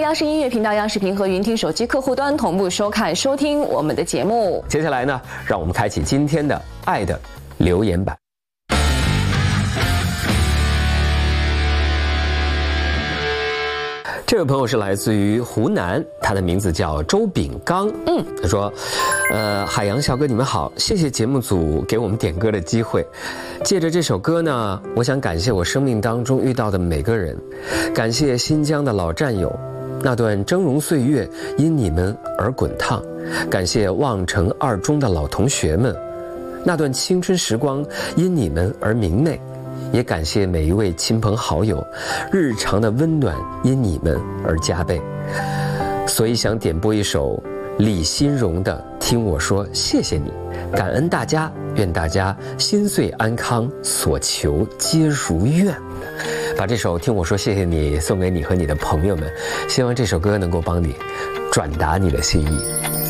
央视音乐频道、央视频和云听手机客户端同步收看收听我们的节目。 接下来呢，让我们开启今天的爱的留言板。这位朋友是来自于湖南，他的名字叫周炳刚。他说，海洋小哥你们好，谢谢节目组给我们点歌的机会。借着这首歌呢，我想感谢我生命当中遇到的每个人，感谢新疆的老战友，那段峥嵘岁月因你们而滚烫，感谢望城二中的老同学们，那段青春时光因你们而明媚。也感谢每一位亲朋好友，日常的温暖因你们而加倍。所以想点播一首李心荣的《听我说谢谢你》，感恩大家，愿大家心岁安康，所求皆如愿。把这首《听我说谢谢你》送给你和你的朋友们，希望这首歌能够帮你转达你的心意。